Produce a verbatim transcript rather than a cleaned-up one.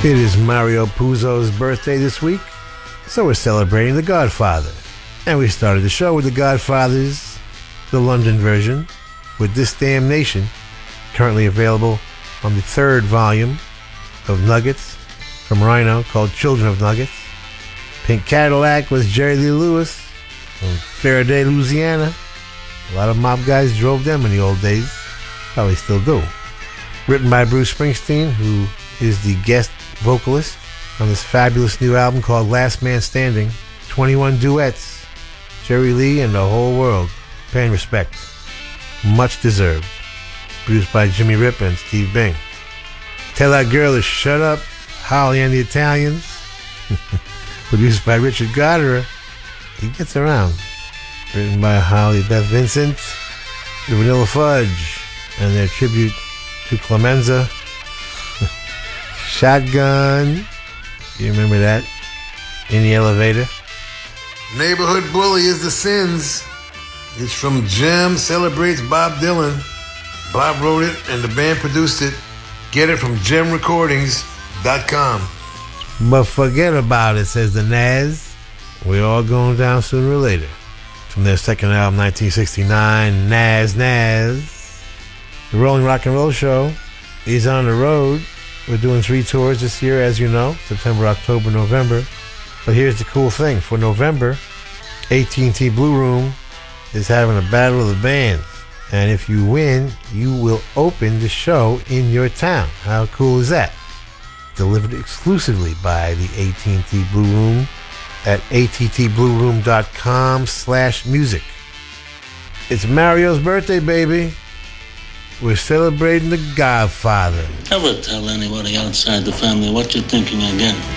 It is Mario Puzo's birthday this week, so we're celebrating The Godfather. And we started the show with The Godfather's, the London version, with This Damn Nation, currently available on the third volume of Nuggets from Rhino called Children of Nuggets. Pink Cadillac was Jerry Lee Lewis from Faraday, Louisiana. A lot of mob guys drove them in the old days. Probably still do. Written by Bruce Springsteen, who is the guest vocalist on this fabulous new album called Last Man Standing. twenty-one duets. Jerry Lee and the whole world paying respect. Much deserved. Produced by Jimmy Rip and Steve Bing. Tell That Girl to Shut Up, Holly and the Italians. Produced by Richard Goddard. He gets around. Written by Holly Beth Vincent. The Vanilla Fudge and their tribute to Clemenza. Shotgun. You remember that? In the Elevator. Neighborhood Bully is the Sins. It's from Jim Celebrates Bob Dylan. Bob wrote it and the band produced it. Get it from gem recordings dot com. But forget about it, says the Nazz. We're all going down sooner or later. From their second album, nineteen sixty-nine, Nazz Nazz. The Rolling Rock and Roll Show is on the road. We're doing three tours this year, as you know, September, October, November. But here's the cool thing. For November, A T and T Blue Room is having a battle of the bands. And if you win, you will open the show in your town. How cool is that? Delivered exclusively by the A T and T Blue Room at A T T blue room dot com slash music. It's Mario's birthday, baby. We're celebrating The Godfather. Never tell anybody outside the family what you're thinking again.